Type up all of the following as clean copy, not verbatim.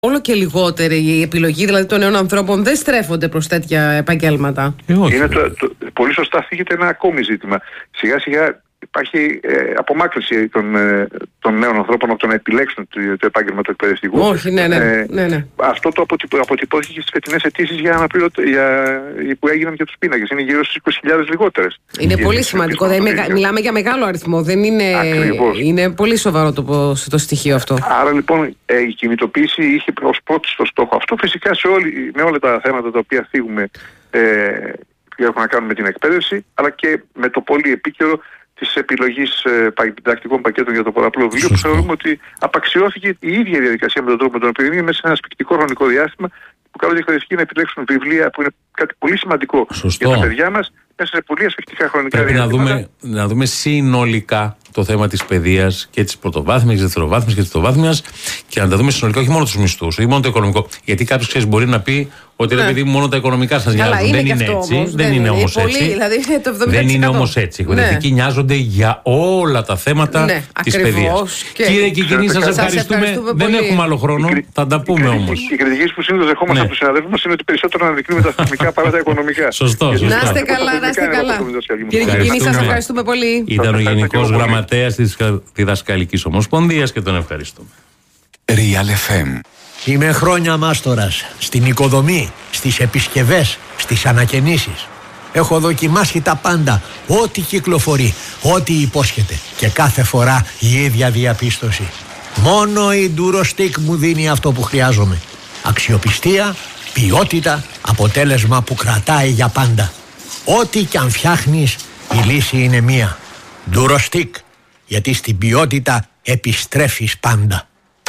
Όλο και λιγότερη η επιλογή δηλαδή των νέων ανθρώπων δεν στρέφονται προς τέτοια επαγγέλματα. Είναι πολύ σωστά θίγεται ένα ακόμη ζήτημα. Σιγά σιγά υπάρχει απομάκρυνση των νέων ανθρώπων από το να επιλέξουν το επάγγελμα του εκπαιδευτικού. Όχι, ναι. Αυτό το αποτυπώθηκε στις φετινές αιτήσεις για αναπληρωτές που έγιναν για τους πίνακες. Είναι γύρω στις 20.000 λιγότερες. Είναι πολύ σημαντικό. Μιλάμε για μεγάλο αριθμό. Δεν είναι, είναι πολύ σοβαρό το στοιχείο αυτό. Άρα λοιπόν η κινητοποίηση είχε ως πρώτο στο στόχο αυτό. Φυσικά με όλα τα θέματα τα οποία θίγουμε που έχουν να κάνουν με την εκπαίδευση, αλλά και με το πολύ επίκαιρο της επιλογής διδακτικών πακέτων για το πολλαπλό βιβλίο, που θεωρούμε ότι απαξιώθηκε η ίδια η διαδικασία με τον τρόπο με τον οποίο είναι μέσα σε ένα σπικτικό χρονικό διάστημα που καλούνται οι εκπαιδευτικοί να επιλέξουν βιβλία που είναι κάτι πολύ σημαντικό για τα παιδιά μας μέσα σε πολύ ασφικτικά χρονικά διάστημα. Πρέπει να δούμε συνολικά το θέμα της παιδείας και της πρωτοβάθμιας, της δευτεροβάθμιας και της τριτοβάθμιας και να τα δούμε συνολικά, όχι μόνο τους μισθούς, όχι μόνο το οικονομικό. Γιατί κάποιος μπορεί να πει ότι ρε παιδί, μόνο τα οικονομικά σας νοιάζουν. Δεν είναι έτσι. Δεν είναι όμως έτσι. Δεν είναι όμως έτσι. Οι εκπαιδευτικοί νοιάζονται για όλα τα θέματα της παιδείας. Κύριε Κικκινή, σας ευχαριστούμε. Δεν έχουμε άλλο χρόνο. Θα τα πούμε όμως. Οι κριτικές που συνήθως δεχόμαστε από τους συναδέλφους μας είναι ότι περισσότερο αναδεικνύουμε τα θεσμικά παρά τα οικονομικά. Σωστό. Να είστε καλά, να είστε καλά. Κύριε Κικκινή, σας ευχαριστούμε πολύ. Ήταν ο Γενικός Γραμματέας της Διδασκαλικής Ομοσπονδίας και τον ευχαριστούμε. Real FM. Είμαι χρόνια μάστορας στην οικοδομή, στις επισκευές, στις ανακαινήσεις. Έχω δοκιμάσει τα πάντα, ό,τι κυκλοφορεί, ό,τι υπόσχεται και κάθε φορά η ίδια διαπίστωση. Μόνο η Durostec μου δίνει αυτό που χρειάζομαι. Αξιοπιστία, ποιότητα, αποτέλεσμα που κρατάει για πάντα. Ό,τι κι αν φτιάχνεις, η λύση είναι μία. Durostec, γιατί στην ποιότητα επιστρέφεις πάντα.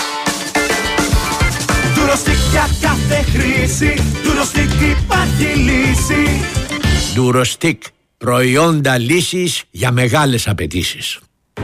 Durostec για κάθε χρήση, Durostec υπάρχει λύση. Durostec, προϊόντα λύσης για μεγάλες απαιτήσεις.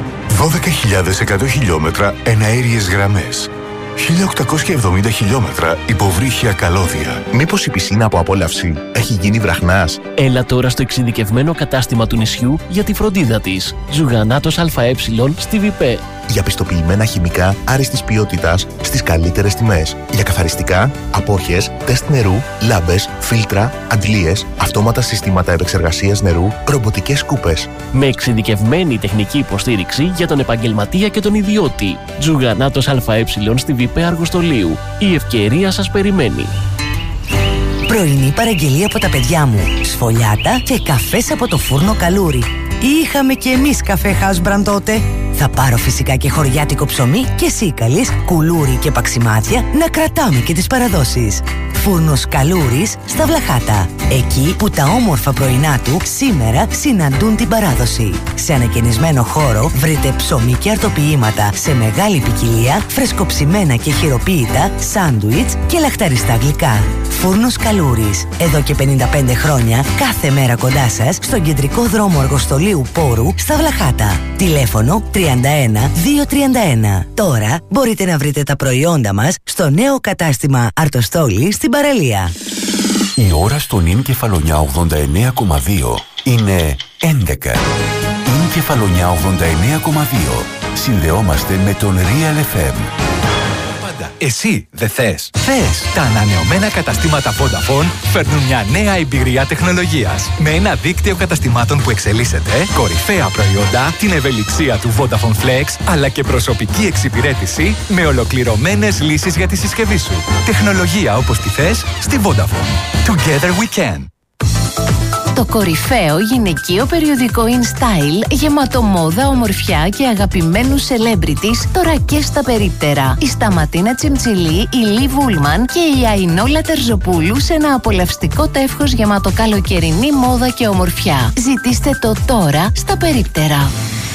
12.100 χιλιόμετρα εναέριες γραμμές. 1.870 χιλιόμετρα υποβρύχια καλώδια. Μήπως η πισίνα από απόλαυση έχει γίνει βραχνάς? Έλα τώρα στο εξειδικευμένο κατάστημα του νησιού για τη φροντίδα της. Ζουγανάτος ΑΕ στη ΒΙΠΕ. Για πιστοποιημένα χημικά άριστης ποιότητας στις καλύτερες τιμές. Για καθαριστικά, απόρχες, τεστ νερού, λάμπες, φίλτρα, αντλίες, αυτόματα συστήματα επεξεργασίας νερού, ρομποτικές σκούπες. Με εξειδικευμένη τεχνική υποστήριξη για τον επαγγελματία και τον ιδιώτη. Ζουγανάτος ΑΕ στη ΒΙΠΕ Αργοστολίου. Η ευκαιρία σας περιμένει. Πρωινή παραγγελία από τα παιδιά μου. Σφολιάτα και καφές από το φούρνο Καλούρι. Είχαμε και εμείς καφέ House Brand τότε. Θα πάρω φυσικά και χωριάτικο ψωμί και σίκαλης, κουλούρι και παξιμάδια να κρατάμε και τις παραδόσεις. Φούρνος Καλούρης στα Βλαχάτα. Εκεί που τα όμορφα πρωινά του σήμερα συναντούν την παράδοση. Σε ανακαινισμένο χώρο βρείτε ψωμί και αρτοποιήματα σε μεγάλη ποικιλία, φρεσκοψημένα και χειροποίητα, σάντουιτς και λαχταριστά γλυκά. Φούρνος Καλούρης. Εδώ και 55 χρόνια, κάθε μέρα κοντά σας, στον κεντρικό δρόμο Αργοστολίου Πόρου στα Βλαχάτα. Τηλέφωνο 31231. Τώρα μπορείτε να βρείτε τα προϊόντα μας στο νέο κατάστημα Αρτοστόλη στην παραλία. Η ώρα στον Ιν Κεφαλονιά 89,2 είναι 11. Ιν Κεφαλονιά 89,2. Συνδεόμαστε με τον Real FM. Εσύ δεν θες? Θες! Τα ανανεωμένα καταστήματα Vodafone φέρνουν μια νέα εμπειρία τεχνολογίας. Με ένα δίκτυο καταστημάτων που εξελίσσεται, κορυφαία προϊόντα, την ευελιξία του Vodafone Flex, αλλά και προσωπική εξυπηρέτηση με ολοκληρωμένες λύσεις για τη συσκευή σου. Τεχνολογία όπως τη θες στη Vodafone. Together we can. Το κορυφαίο γυναικείο περιοδικό InStyle γεμάτο μόδα, ομορφιά και αγαπημένους celebrities τώρα και στα περίπτερα. Η Σταματίνα Τσιμτσιλή, η Λι Βούλμαν και η Αϊνόλα Τερζοπούλου σε ένα απολαυστικό τεύχος γεμάτο καλοκαιρινή μόδα και ομορφιά. Ζητήστε το τώρα στα περίπτερα.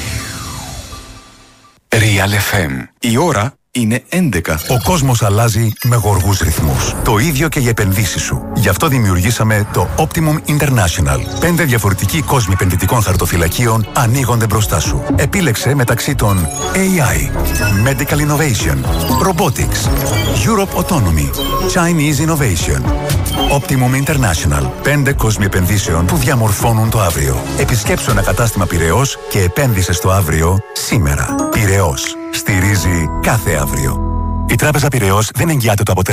Real FM. Η ώρα είναι 11. Ο κόσμος αλλάζει με γοργούς ρυθμούς. Το ίδιο και οι επενδύσεις σου. Γι' αυτό δημιουργήσαμε το Optimum International. 5 διαφορετικοί κόσμοι επενδυτικών χαρτοφυλακίων ανοίγονται μπροστά σου. Επίλεξε μεταξύ των AI, Medical Innovation, Robotics, Europe Autonomy, Chinese Innovation. Optimum International. 5 κόσμοι επενδύσεων που διαμορφώνουν το αύριο. Επισκέψου ένα κατάστημα Πειραιώς και επένδυσε στο αύριο σήμερα. Πειραιώς. Στηρίζει κάθε αύριο. Η Τράπεζα Πειραιώς δεν εγγυάται το αποτέλεσμα